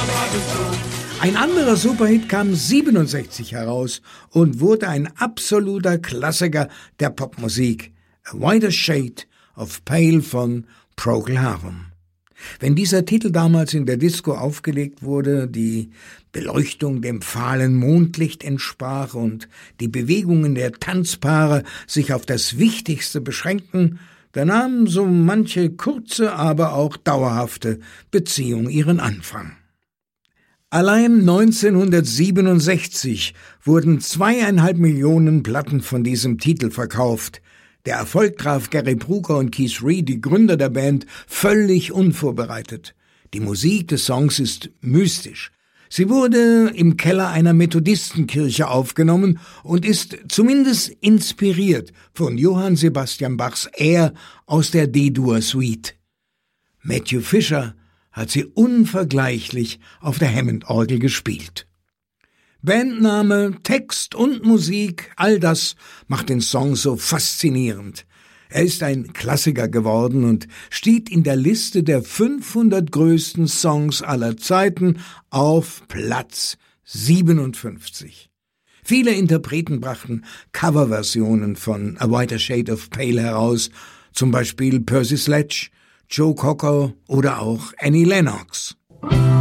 Ein anderer Superhit kam 67 heraus und wurde ein absoluter Klassiker der Popmusik. A Whiter Shade of Pale von Procol Harum. Wenn dieser Titel damals in der Disco aufgelegt wurde, die Beleuchtung dem fahlen Mondlicht entsprach und die Bewegungen der Tanzpaare sich auf das Wichtigste beschränkten, da nahm so manche kurze, aber auch dauerhafte Beziehung ihren Anfang. Allein 1967 wurden 2,5 Millionen Platten von diesem Titel verkauft. Der Erfolg traf Gary Brooker und Keith Reid, die Gründer der Band, völlig unvorbereitet. Die Musik des Songs ist mystisch. Sie wurde im Keller einer Methodistenkirche aufgenommen und ist zumindest inspiriert von Johann Sebastian Bachs Air aus der D-Dur-Suite. Matthew Fisher hat sie unvergleichlich auf der Hammond-Orgel gespielt. Bandname, Text und Musik, all das macht den Song so faszinierend. Er ist ein Klassiker geworden und steht in der Liste der 500 größten Songs aller Zeiten auf Platz 57. Viele Interpreten brachten Coverversionen von A Whiter Shade of Pale heraus, zum Beispiel Percy Sledge, Joe Cocker oder auch Annie Lennox.